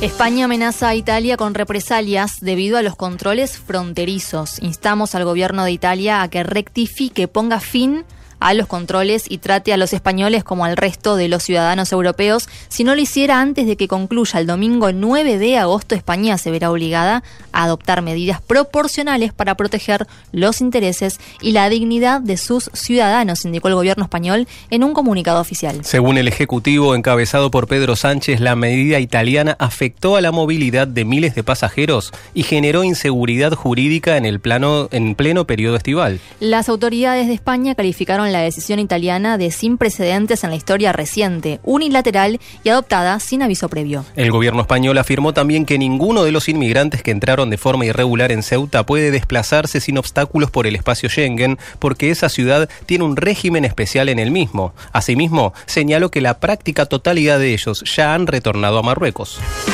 España amenaza a Italia con represalias debido a los controles fronterizos. Instamos al gobierno de Italia a que rectifique, ponga fin a los controles y trate a los españoles como al resto de los ciudadanos europeos. Si no lo hiciera antes de que concluya el domingo 9 de agosto, España se verá obligada a adoptar medidas proporcionales para proteger los intereses y la dignidad de sus ciudadanos, indicó el gobierno español en un comunicado oficial. Según el Ejecutivo encabezado por Pedro Sánchez, la medida italiana afectó a la movilidad de miles de pasajeros y generó inseguridad jurídica en pleno periodo estival. Las autoridades de España calificaron la decisión italiana de sin precedentes en la historia reciente, unilateral y adoptada sin aviso previo. El gobierno español afirmó también que ninguno de los inmigrantes que entraron de forma irregular en Ceuta puede desplazarse sin obstáculos por el espacio Schengen, porque esa ciudad tiene un régimen especial en el mismo. Asimismo, señaló que la práctica totalidad de ellos ya han retornado a Marruecos.